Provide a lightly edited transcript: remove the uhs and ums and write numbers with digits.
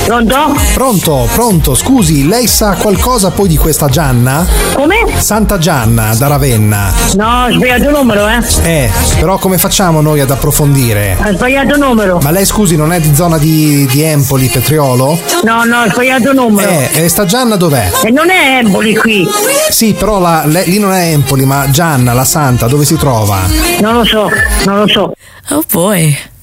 Pronto? Pronto, scusi, lei sa qualcosa poi di questa Gianna? Come? Santa Gianna da Ravenna. No, ho sbagliato numero, Però come facciamo noi ad approfondire? Ho sbagliato numero. Ma lei scusi, non è di zona di Empoli, Petriolo? No, ho sbagliato numero. E sta Gianna dov'è? E non è Empoli qui. Sì, però lì non è Empoli, ma Gianna, la Santa, dove si trova? Non lo so. Oh boy.